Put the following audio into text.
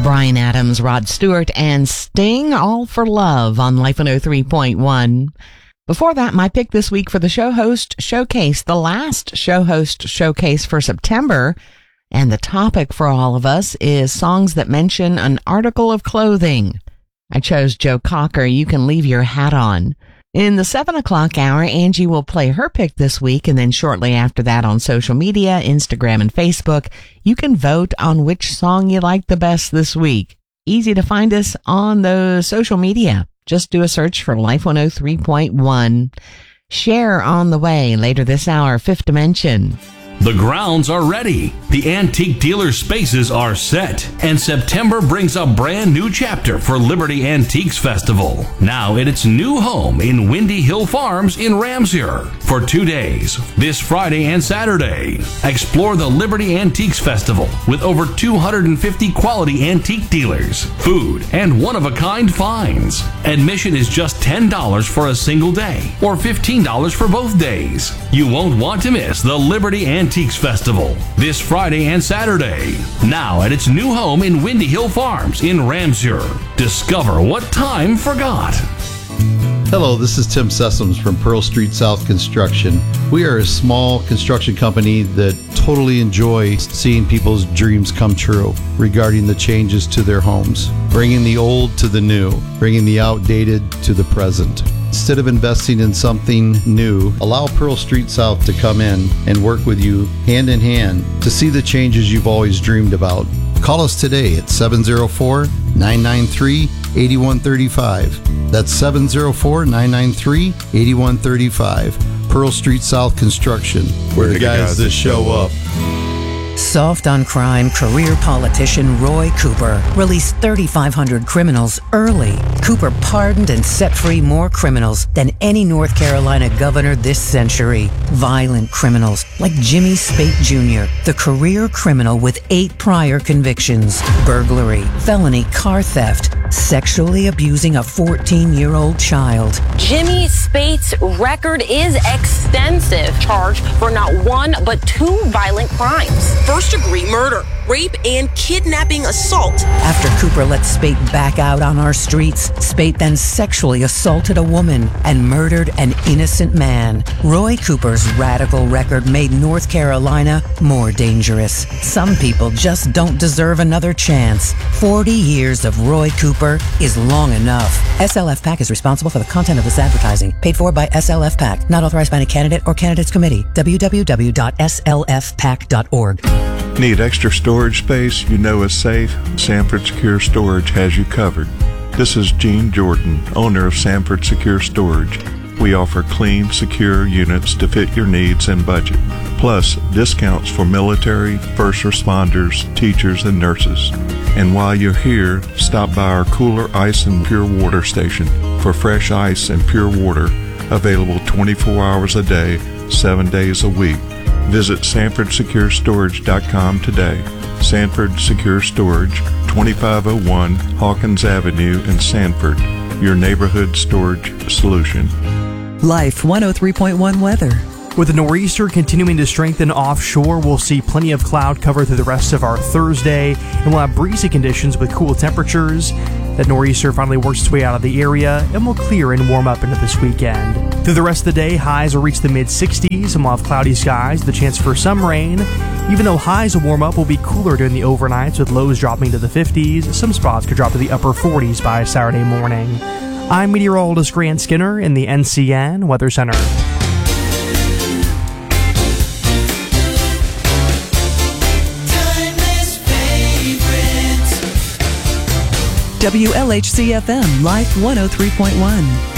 Bryan Adams, Rod Stewart, and Sting, All for Love on Life 103.1. Before that, my pick this week for the Show Host Showcase, the last Show Host Showcase for September. And the topic for all of us is songs that mention an article of clothing. I chose Joe Cocker, You Can Leave Your Hat On. In the 7 o'clock hour, Angie will play her pick this week, and then shortly after that on social media, Instagram and Facebook, you can vote on which song you like the best this week. Easy to find us on the social media. Just do a search for Life 103.1. Share on the way later this hour, Fifth Dimension. The grounds are ready. The antique dealer spaces are set. And September brings a brand new chapter for Liberty Antiques Festival. Now at its new home in Windy Hill Farms in Ramseur. For 2 days, this Friday and Saturday. Explore the Liberty Antiques Festival with over 250 quality antique dealers, food, and one-of-a-kind finds. Admission is just $10 for a single day or $15 for both days. You won't want to miss the Liberty Antiques Festival this Friday and Saturday. Now at its new home in Windy Hill Farms in Ramseur. Discover what time forgot. Hello, this is Tim Sessoms from Pearl Street South Construction. We are a small construction company that totally enjoy seeing people's dreams come true regarding the changes to their homes, bringing the old to the new, bringing the outdated to the present. Instead of investing in something new, allow Pearl Street South to come in and work with you hand in hand to see the changes you've always dreamed about. Call us today at 704-993-8135. That's 704-993-8135. Pearl Street South Construction. We're the guys that show up. Soft on crime career politician Roy Cooper released 3,500 criminals early. Cooper pardoned and set free more criminals than any North Carolina governor this century. Violent criminals like Jimmy Spate Jr., the career criminal with 8 prior convictions: burglary, felony car theft, sexually abusing a 14-year-old child. Jimmy Spate's record is extensive, charged for not 1 but 2 violent crimes: first-degree murder, rape, and kidnapping assault. After Cooper let Spate back out on our streets, Spate then sexually assaulted a woman and murdered an innocent man. Roy Cooper's radical record made North Carolina more dangerous. Some people just don't deserve another chance. 40 years of Roy Cooper is long enough. SLF PAC is responsible for the content of this advertising. Paid for by SLF PAC. Not authorized by any candidate or candidates committee. www.slfpac.org. Need extra storage space you know is safe? Sanford Secure Storage has you covered. This is Gene Jordan, owner of Sanford Secure Storage. We offer clean, secure units to fit your needs and budget, plus discounts for military, first responders, teachers, and nurses. And while you're here, stop by our Cooler Ice and Pure Water station for fresh ice and pure water, available 24 hours a day, 7 days a week. Visit SanfordSecureStorage.com today. Sanford Secure Storage, 2501 Hawkins Avenue in Sanford, your neighborhood storage solution. Life 103.1 weather. With the nor'easter continuing to strengthen offshore, we'll see plenty of cloud cover through the rest of our Thursday, and we'll have breezy conditions with cool temperatures. That nor'easter finally works its way out of the area and will clear and warm up into this weekend. Through the rest of the day, highs will reach the mid-60s, and we'll have cloudy skies with a chance for some rain. Even though highs will warm up, will be cooler during the overnights, with lows dropping to the 50s. Some spots could drop to the upper 40s by Saturday morning. I'm meteorologist Grant Skinner in the NCN Weather Center. WLHC-FM, Life 103.1.